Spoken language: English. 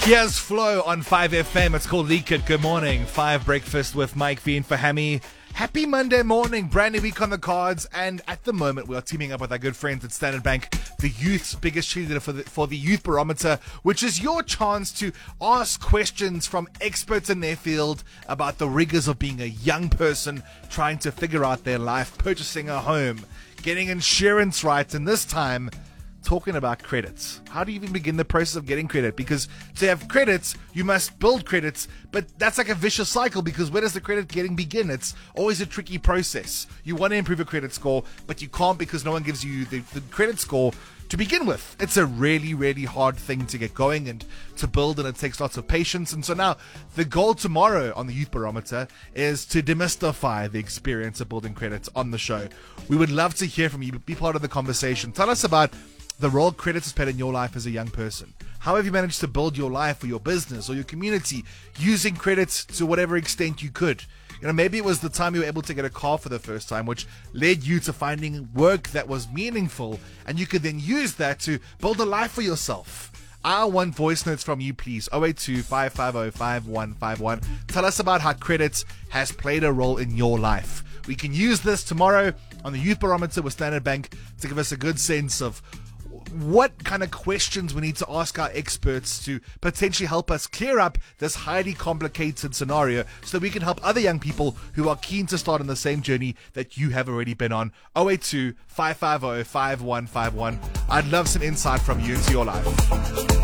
Here's Flo on 5FM. It's called Leak It. Good morning. 5 Breakfast with Mike V and Fahami. Happy Monday morning. Brand new week on the cards. And at the moment, we are teaming up with our good friends at Standard Bank, the youth's biggest cheerleader for the Youth Barometer, which is your chance to ask questions from experts in their field about the rigors of being a young person trying to figure out their life, purchasing a home, getting insurance right, and this time, talking about credits. How do you even begin the process of getting credit? Because to have credits, you must build credits, but that's like a vicious cycle because where does the credit getting begin? It's always a tricky process. You want to improve your credit score, but you can't because no one gives you the credit score to begin with. It's a really, really hard thing to get going and to build, and it takes lots of patience. And so now the goal tomorrow on the Youth Barometer is to demystify the experience of building credits on the show. We would love to hear from you. Be part of the conversation. Tell us about the role credit has played in your life as a young person. How have you managed to build your life or your business or your community using credits to whatever extent you could? You know, maybe it was the time you were able to get a car for the first time, which led you to finding work that was meaningful, and you could then use that to build a life for yourself. I want voice notes from you, please. 082-550-5151. Tell us about how credits has played a role in your life. We can use this tomorrow on the Youth Barometer with Standard Bank to give us a good sense of what kind of questions we need to ask our experts to potentially help us clear up this highly complicated scenario so we can help other young people who are keen to start on the same journey that you have already been on. 082-550-5151. I'd love some insight from you into your life.